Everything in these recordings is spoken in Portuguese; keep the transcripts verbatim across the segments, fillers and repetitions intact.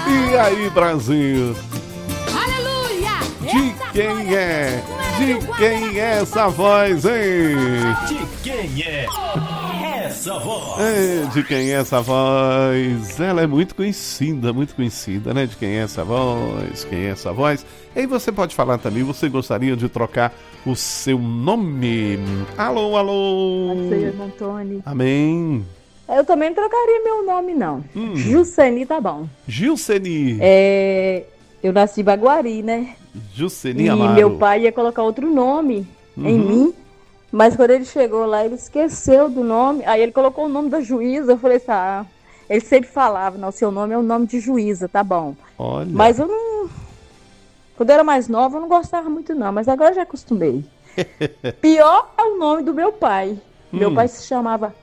E aí, Brasil? Aleluia! De quem é? De quem é essa voz, hein? De quem é essa voz? É, de quem é essa voz? Ela é muito conhecida, muito conhecida, né? De quem é essa voz? Quem é essa voz? E aí você pode falar também, você gostaria de trocar o seu nome? Alô, alô? Senhor Antônio. Amém. Eu também não trocaria meu nome, não. Hum. Juceni tá bom. Gilceni. É, eu nasci em Baguari, né? Gilceni E Amaro. meu pai ia colocar outro nome Uhum. em mim, mas quando ele chegou lá, ele esqueceu do nome. Aí ele colocou o nome da juíza. Eu falei assim, ah, ele sempre falava, não, seu nome é o nome de juíza, tá bom. Olha. Mas eu não... Quando eu era mais nova, eu não gostava muito, não. Mas agora eu já acostumei. Pior é o nome do meu pai. Meu Hum. pai se chamava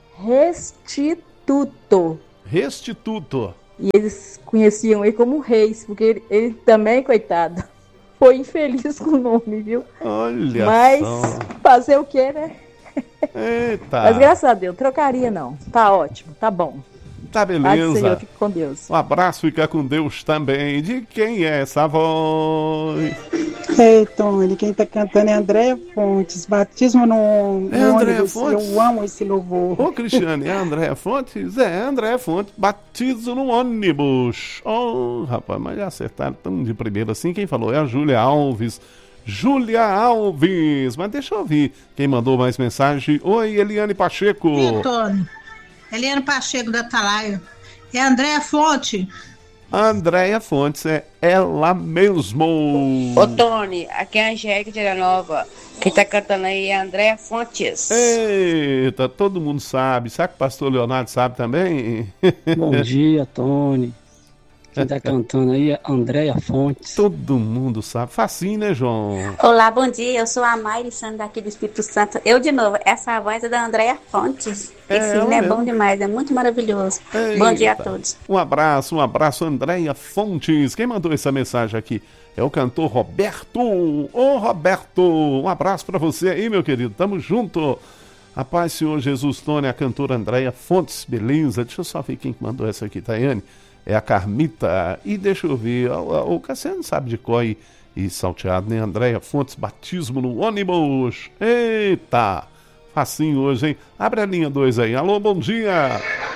Restituto. Restituto. E eles conheciam ele como Reis, porque ele, ele também, coitado, foi infeliz com o nome, viu? Olha Mas só. fazer o quê, né? Eita. Mas graças a Deus, trocaria não. Tá ótimo, tá bom. Tá Paz do beleza. Senhor, fique com Deus. Um abraço, fica com Deus também. De quem é essa voz? Ei, Tony, quem tá cantando é Andréia Fontes, batismo no, no É Andréia ônibus. Fontes? Eu amo esse louvor. Ô, Cristiane, é Andréia Fontes? É, Andréia Fontes, batizo no ônibus. Oh, rapaz, mas já acertaram tão de primeira assim. Quem falou? É a Júlia Alves. Júlia Alves. Mas deixa eu ouvir quem mandou mais mensagem. Oi, Eliane Pacheco. E Tony? Eliane Pacheco da Atalaia. É Andréia Fonte. Andréia Fontes, é ela mesmo. Ô Tony, aqui é a Angélica de Nova. Quem tá cantando aí é Andréia Fontes. Eita, todo mundo sabe. Será que o pastor Leonardo sabe também? Bom dia, Tony. Quem tá cantando aí é Andréia Fontes. Todo mundo sabe. Facinho, né, João? Olá, bom dia. Eu sou a Mayra Sandra daqui do Espírito Santo. Eu de novo, essa voz é da Andréia Fontes. É, Esse hino ela é mesmo. bom demais, é muito maravilhoso. Eita. Bom dia a todos. Um abraço, um abraço, Andréia Fontes. Quem mandou essa mensagem aqui é o cantor Roberto. Ô, Roberto, um abraço pra você aí, meu querido. Tamo junto. A paz, Senhor Jesus, Tony, a cantora Andréia Fontes, beleza? Deixa eu só ver quem que mandou essa aqui, Tayane. É a Carmita. E deixa eu ver, o, o Cassiano sabe de cor e, e salteado, né? Andréia Fontes, batismo no ônibus. Eita, facinho hoje, hein? Abre a linha dois aí. Alô, bom dia.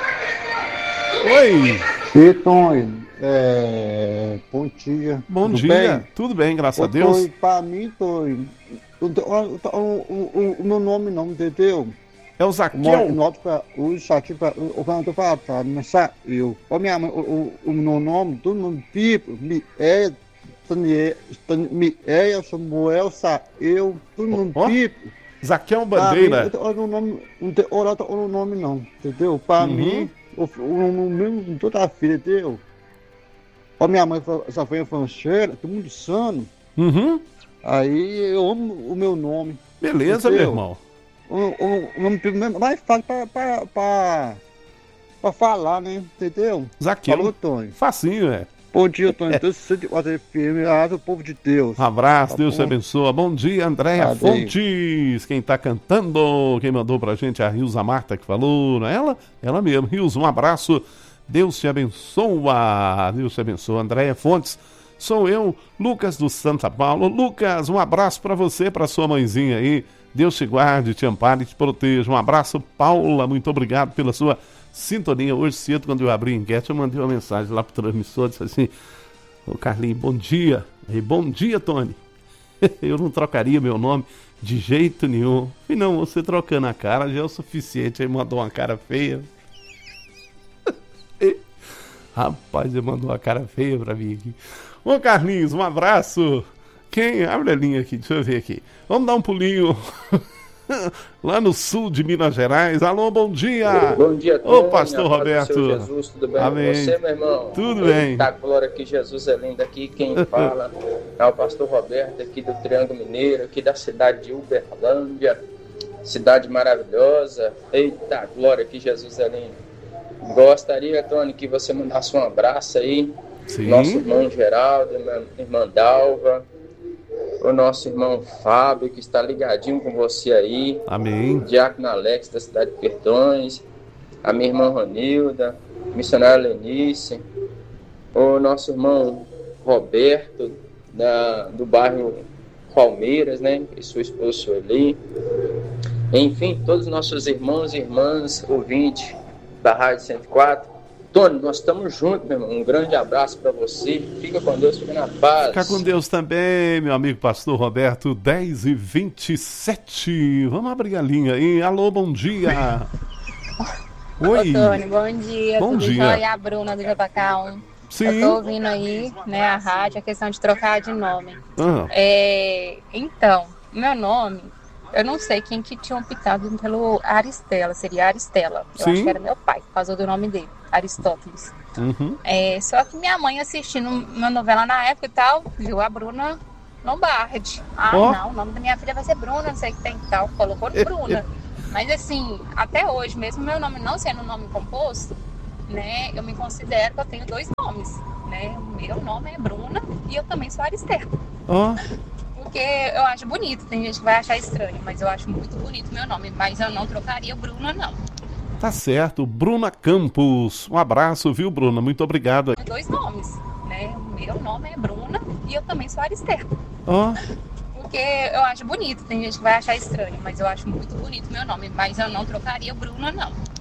Oi. E Tony, é... bom dia. Bom Tudo dia. bem? Tudo bem, graças Ô, a Deus. Tony, pra mim, Tony, o, o, o, o meu nome não, entendeu? É o Zaqueu. O Zaqueu, o cantor fala, tá, mas eu. Ô, minha mãe, o, o, o meu nome, todo mundo pipo, me é, Daniel, me é, Samuel, eu, todo mundo Ó, pipo. Zaqueu Bandeira. Pra mim, o nome, não tem hora o nome não, entendeu? Pra Uhum. mim, o, o nome de toda a filha, entendeu? Ó, minha mãe, essa foi a fancheira, todo mundo sano. Uhum. Aí eu amo o meu nome. Beleza, entendeu? meu irmão. O, o, o nome mesmo mais fácil pra, pra, pra, pra falar, né? Entendeu? Zaqueu. Falou, Tony. Facinho, é. Bom dia, Tony. Deus seja fazer firme, o povo de Deus. Um abraço, Tá Deus te bom? abençoe. Bom dia, Andréia Amém. Fontes. Quem tá cantando, quem mandou pra gente é a Rilza Marta que falou, não é ela? Ela mesmo. Rilza, um abraço. Deus te abençoa. Deus te abençoe. Andréia Fontes, sou eu, Lucas do Santa Paulo. Lucas, um abraço pra você, pra sua mãezinha aí. Deus te guarde, te ampare e te proteja. Um abraço, Paula. Muito obrigado pela sua sintonia. Hoje cedo, quando eu abri a enquete, eu mandei uma mensagem lá pro transmissor, disse assim: ô Carlinhos, bom dia. E bom dia, Tony. Eu não trocaria meu nome de jeito nenhum. E não, você trocando a cara já é o suficiente. Aí mandou uma cara feia. Rapaz, ele mandou uma cara feia pra mim aqui. Ô Carlinhos, um abraço. Quem? Abre a linha aqui, deixa eu ver aqui. Vamos dar um pulinho lá no sul de Minas Gerais. Alô, bom dia. Bom dia, Tony. Ô, pastor A paz do Roberto. Senhor Jesus, tudo bem Amém. com você, meu irmão? Tudo bem. Eita, glória que Jesus é lindo aqui. Quem fala é o pastor Roberto aqui do Triângulo Mineiro, aqui da cidade de Uberlândia. Cidade maravilhosa. Eita, glória que Jesus é lindo. Gostaria, Tony, que você mandasse um abraço aí. Sim. Nosso irmão Geraldo, minha irmã Dalva, o nosso irmão Fábio, que está ligadinho com você aí. Amém. Diácono Alex, da cidade de Perdões. A minha irmã Ronilda, missionária Lenice. o nosso irmão Roberto, da, do bairro Palmeiras, né? E sua esposa Sueli. Enfim, todos os nossos irmãos e irmãs, ouvintes da Rádio cento e quatro. Tony, nós estamos juntos, meu irmão. Um grande abraço para você. Fica com Deus, fica na paz. Fica com Deus também, meu amigo pastor Roberto, dez e vinte e sete. Vamos abrir a linha aí. Alô, bom dia. Oi. Ô, Tony, bom dia. Bom Tudo dia. jóia? A Bruna do J K um. Sim. Eu tô ouvindo aí, né, a rádio, a questão de trocar de nome. Ah. É, então, meu nome, eu não sei quem que tinha optado pelo Aristela, seria Aristela. Eu Sim. acho que era meu pai, por causa do nome dele, Aristóteles. Uhum. É, só que minha mãe assistindo uma novela na época e tal, viu a Bruna Lombardi. Ah, Oh. não, o nome da minha filha vai ser Bruna, não sei o que tem e tal. Colocou no Bruna. Mas assim, até hoje, mesmo meu nome não sendo um nome composto, né, eu me considero que eu tenho dois nomes, né? O meu nome é Bruna e eu também sou Aristela. Ó. Porque eu acho bonito, tem gente que vai achar estranho, mas eu acho muito bonito meu nome. Mas eu não trocaria Bruna, não. Tá certo, Bruna Campos. Um abraço, viu, Bruna? Muito obrigado. Tenho dois nomes, né? O meu nome é Bruna e eu também sou Aristela. Ó. Porque eu acho bonito, tem gente que vai achar estranho, mas eu acho muito bonito meu nome. Mas eu não trocaria Bruna, não.